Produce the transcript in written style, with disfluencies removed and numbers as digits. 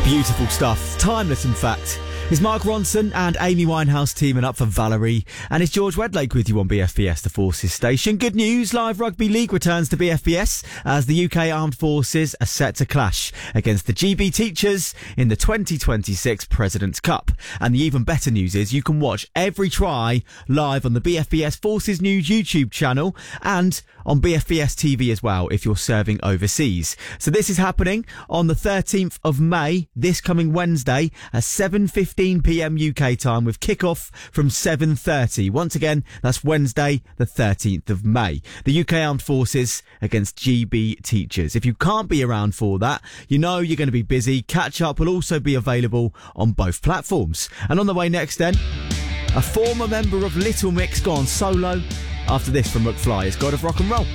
Beautiful stuff. Timeless, in fact. It's Mark Ronson and Amy Winehouse teaming up for Valerie. And it's George Wedlake with you on BFBS, the Forces station. Good news, Live Rugby League returns to BFBS as the UK Armed Forces are set to clash against the GB Teachers in the 2026 President's Cup. And the even better news is you can watch every try live on the BFBS Forces News YouTube channel and on BFBS TV as well if you're serving overseas. So this is happening on the 13th of May, this coming Wednesday at 7:15 p.m. UK time with kickoff from 7:30. Once again, that's Wednesday, the 13th of May. The UK Armed Forces against GB Teachers. If you can't be around for that, you know you're going to be busy. Catch up will also be available on both platforms. And on the way next then, a former member of Little Mix gone solo. After this from McFly is God of Rock and Roll.